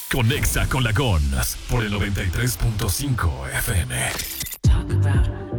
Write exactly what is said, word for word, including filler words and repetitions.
Conexa con la Gons por el noventa y tres punto cinco F M.